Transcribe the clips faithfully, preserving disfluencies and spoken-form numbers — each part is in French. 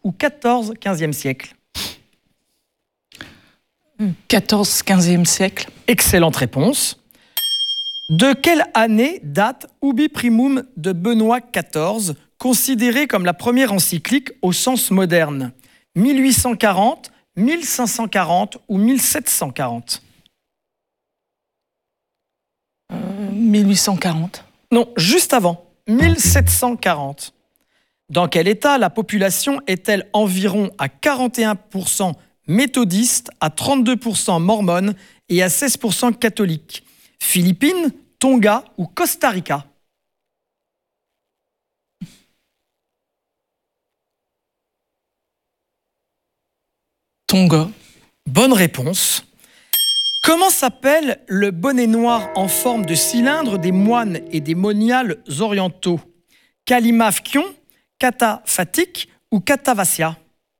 ou quatorze quinzième siècle? quatorze quinzième siècle. Excellente réponse. De quelle année date Ubi Primum de Benoît quatorze, considérée comme la première encyclique au sens moderne? mille huit cent quarante, mille cinq cent quarante ou mille sept cent quarante? Euh, mille huit cent quarante. Non, juste avant, mille sept cent quarante. Dans quel état la population est-elle environ à quarante et un pour cent méthodiste, à trente-deux pour cent mormone et à seize pour cent catholique? Philippines, Tonga ou Costa Rica? Tonga. Bonne réponse. Comment s'appelle le bonnet noir en forme de cylindre des moines et des moniales orientaux? Kalimavkion, Katafatik ou Katavasya?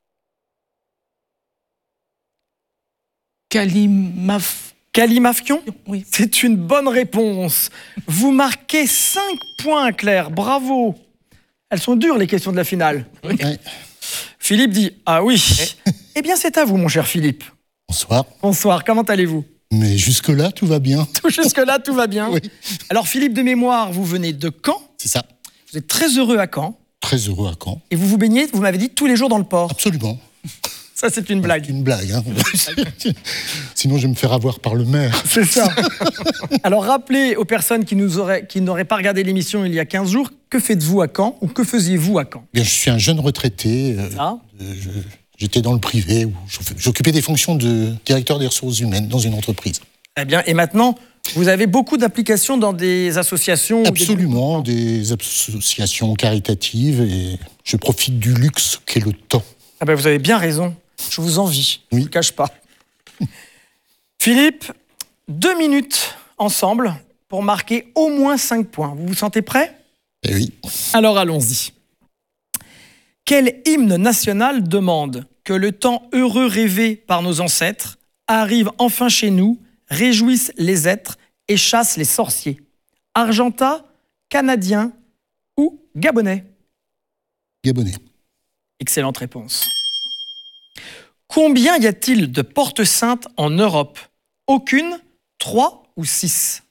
Kalimaf... Kalimavkion? Oui. C'est une bonne réponse. Vous marquez cinq points, Claire. Bravo. Elles sont dures, les questions de la finale. Oui. Philippe dit « Ah oui ». Eh bien, c'est à vous, mon cher Philippe. Bonsoir. Bonsoir, comment allez-vous? Mais jusque-là, tout va bien. Jusque-là, tout va bien. Oui. Alors, Philippe, de mémoire, vous venez de Caen. C'est ça. Vous êtes très heureux à Caen. Très heureux à Caen. Et vous vous baignez, vous m'avez dit, tous les jours dans le port. Absolument. Ça, c'est une blague. C'est une blague. Hein. Sinon, je vais me faire avoir par le maire. C'est ça. Alors, rappelez aux personnes qui nous auraient, qui n'auraient pas regardé l'émission il y a quinze jours, que faites-vous à Caen ou que faisiez-vous à Caen? Bien, je suis un jeune retraité. Euh, ah. euh, je, j'étais dans le privé, où j'occupais des fonctions de directeur des ressources humaines dans une entreprise. Eh bien, et maintenant, vous avez beaucoup d'applications dans des associations? Absolument, des... des associations caritatives, et je profite du luxe qu'est le temps. Ah ben, vous avez bien raison. Je vous envie, oui. Je ne vous cache pas. Philippe, deux minutes ensemble pour marquer au moins cinq points. Vous vous sentez prêt? Eh oui. Alors allons-y. Quel hymne national demande que le temps heureux rêvé par nos ancêtres arrive enfin chez nous, réjouisse les êtres et chasse les sorciers? Argentat, canadien ou gabonais? Gabonais. Excellente réponse. Combien y a-t-il de portes saintes en Europe? Aucune, trois ou six?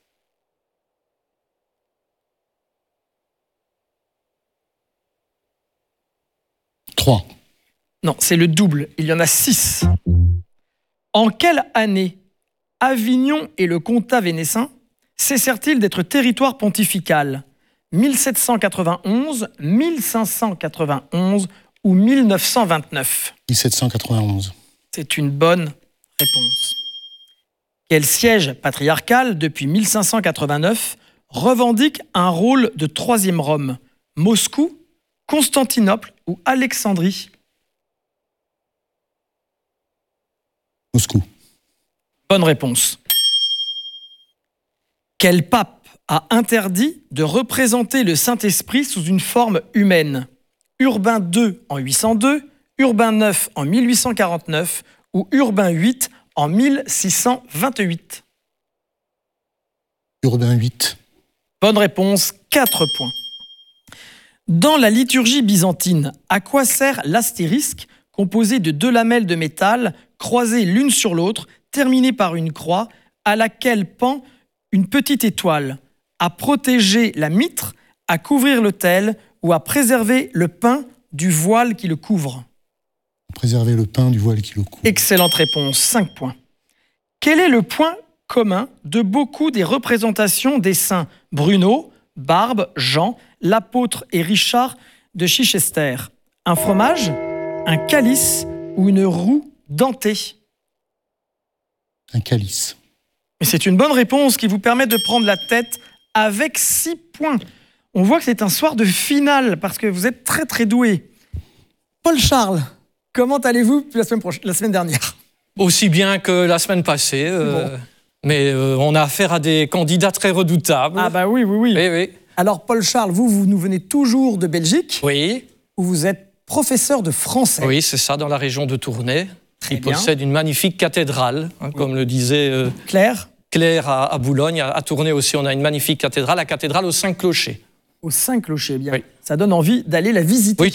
Trois. Non, c'est le double. Il y en a six. En quelle année Avignon et le comtat vénécin cessèrent-ils d'être territoire pontifical? mille sept cent quatre-vingt-onze, mille cinq cent quatre-vingt-onze ou mille neuf cent vingt-neuf? mille sept cent quatre-vingt-onze. C'est une bonne réponse. Quel siège patriarcal, depuis mille cinq cent quatre-vingt-neuf, revendique un rôle de troisième Rome? Moscou, Constantinople ou Alexandrie? Moscou. Bonne réponse. Quel pape a interdit de représenter le Saint-Esprit sous une forme humaine? Urbain deux en huit cent deux, Urbain neuf en mille huit cent quarante-neuf ou Urbain huit en mille six cent vingt-huit? Urbain huit. Bonne réponse, quatre points. Dans la liturgie byzantine, à quoi sert l'astérisque, composé de deux lamelles de métal croisées l'une sur l'autre, terminées par une croix, à laquelle pend une petite étoile? À protéger la mitre, à couvrir l'autel ou à préserver le pain du voile qui le couvre? Préserver le pain du voile qui le couvre. Excellente réponse, cinq points. Quel est le point commun de beaucoup des représentations des saints Bruno, Barbe, Jean, l'apôtre et Richard de Chichester? Un fromage, un calice ou une roue dentée? Un calice. Et c'est une bonne réponse qui vous permet de prendre la tête avec six points. On voit que c'est un soir de finale parce que vous êtes très très doué. Paul Charles, comment allez-vous la semaine prochaine, la semaine dernière? Aussi bien que la semaine passée, euh, bon. mais euh, on a affaire à des candidats très redoutables. Ah bah oui, oui, oui. Oui, oui. Alors Paul Charles, vous, vous nous venez toujours de Belgique. Oui. Où vous êtes professeur de français. Oui, c'est ça, dans la région de Tournai. Très Il bien. possède une magnifique cathédrale, hein, oui. comme le disait euh, Claire. Claire à, à Boulogne. À, à Tournai aussi, on a une magnifique cathédrale, la cathédrale aux cinq clochers. Aux cinq clochers, bien. Oui. Ça donne envie d'aller la visiter. Oui,